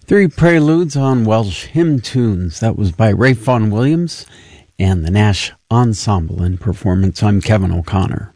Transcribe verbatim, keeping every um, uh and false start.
Three preludes on Welsh hymn tunes. That was by Ray Vaughan Williams and the Nash Ensemble in performance. I'm Kevin O'Connor.